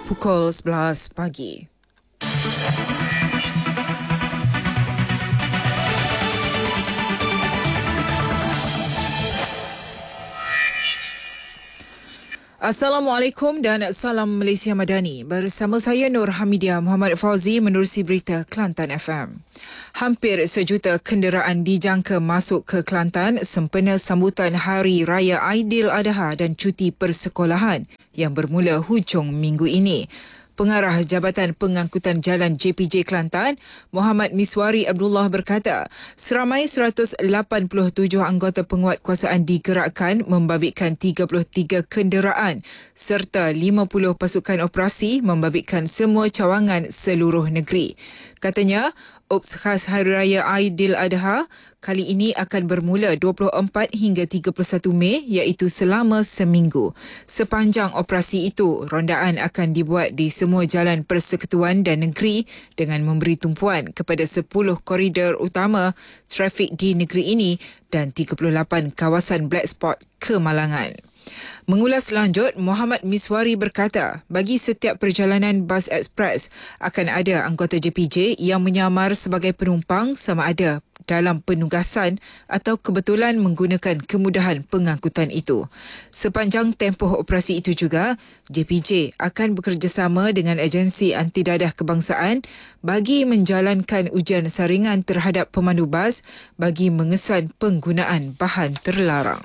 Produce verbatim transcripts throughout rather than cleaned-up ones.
pukul sebelas pagi. Assalamualaikum dan salam Malaysia Madani. Bersama saya Nur Hamidia Muhammad Fauzi menerusi berita Kelantan F M. Hampir sejuta kenderaan dijangka masuk ke Kelantan sempena sambutan Hari Raya Aidiladha dan cuti persekolahan yang bermula hujung minggu ini. Pengarah Jabatan Pengangkutan Jalan J P J Kelantan, Muhammad Miswari Abdullah berkata, seramai seratus lapan puluh tujuh anggota penguatkuasaan digerakkan membabitkan tiga puluh tiga kenderaan serta lima puluh pasukan operasi membabitkan semua cawangan seluruh negeri. Katanya, Ups khas Hari Raya Aidiladha kali ini akan bermula dua puluh empat hingga tiga puluh satu Mei iaitu selama seminggu. Sepanjang operasi itu, rondaan akan dibuat di semua jalan persekutuan dan negeri dengan memberi tumpuan kepada sepuluh koridor utama trafik di negeri ini dan tiga puluh lapan kawasan black spot kemalangan. Mengulas lanjut, Muhammad Miswari berkata, bagi setiap perjalanan bas ekspres akan ada anggota J P J yang menyamar sebagai penumpang sama ada dalam penugasan atau kebetulan menggunakan kemudahan pengangkutan itu. Sepanjang tempoh operasi itu juga, J P J akan bekerjasama dengan agensi anti dadah kebangsaan bagi menjalankan ujian saringan terhadap pemandu bas bagi mengesan penggunaan bahan terlarang.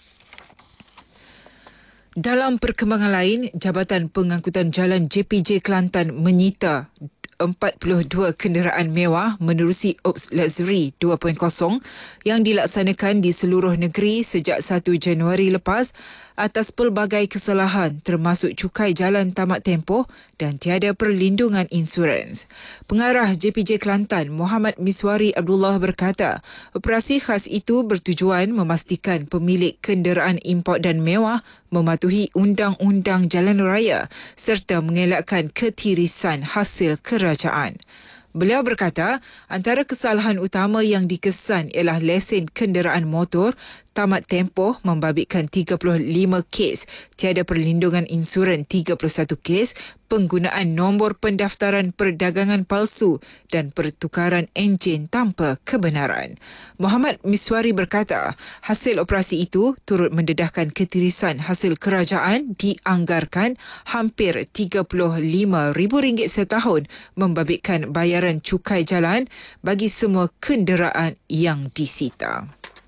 Dalam perkembangan lain, Jabatan Pengangkutan Jalan J P J Kelantan menyita empat puluh dua kenderaan mewah menerusi Ups Luxury dua titik kosong yang dilaksanakan di seluruh negeri sejak satu Januari lepas atas pelbagai kesalahan termasuk cukai jalan tamat tempoh dan tiada perlindungan insurans. Pengarah J P J Kelantan, Muhammad Miswari Abdullah berkata, operasi khas itu bertujuan memastikan pemilik kenderaan import dan mewah mematuhi undang-undang jalan raya serta mengelakkan ketirisan hasil kerajaan. Beliau berkata, antara kesalahan utama yang dikesan ialah lesen kenderaan motor tamat tempoh membabitkan tiga puluh lima kes, tiada perlindungan insurans tiga puluh satu kes, penggunaan nombor pendaftaran perdagangan palsu dan pertukaran enjin tanpa kebenaran. Muhammad Miswari berkata, hasil operasi itu turut mendedahkan ketirisan hasil kerajaan dianggarkan hampir tiga puluh lima ribu ringgit setahun membabitkan bayaran cukai jalan bagi semua kenderaan yang disita.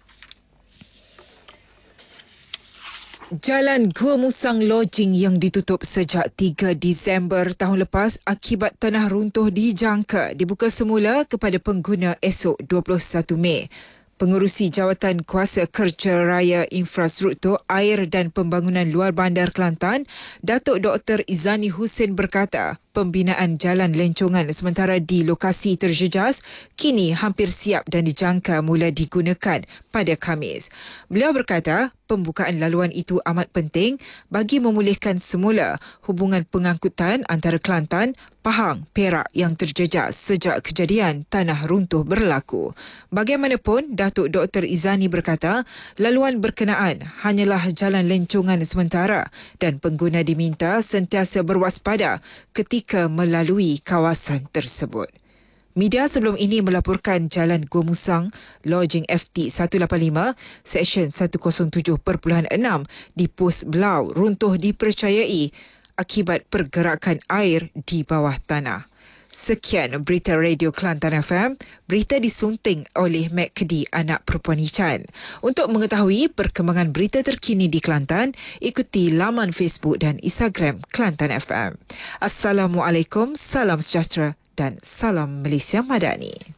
Jalan Gua Musang Lodging yang ditutup sejak tiga Disember tahun lepas akibat tanah runtuh dijangka dibuka semula kepada pengguna esok dua puluh satu Mei. Pengerusi Jawatan Kuasa Kerja Raya Infrastruktur Air dan Pembangunan Luar Bandar Kelantan, Datuk Doktor Izani Hussein berkata, pembinaan jalan lencongan sementara di lokasi terjejas kini hampir siap dan dijangka mula digunakan pada Khamis. Beliau berkata, pembukaan laluan itu amat penting bagi memulihkan semula hubungan pengangkutan antara Kelantan, Pahang, Perak yang terjejas sejak kejadian tanah runtuh berlaku. Bagaimanapun, Datuk Doktor Izani berkata, laluan berkenaan hanyalah jalan lencongan sementara dan pengguna diminta sentiasa berwaspada ketika melalui kawasan tersebut. Media sebelum ini melaporkan Jalan Gua Musang Lodging F T seratus lapan puluh lima Seksyen seratus tujuh titik enam di Pos Belau runtuh dipercayai akibat pergerakan air di bawah tanah. Sekian berita Radio Kelantan F M. Berita disunting oleh Mek Kedi, anak perempuan Hichan. Untuk mengetahui perkembangan berita terkini di Kelantan, ikuti laman Facebook dan Instagram Kelantan F M. Assalamualaikum, salam sejahtera dan salam Malaysia Madani.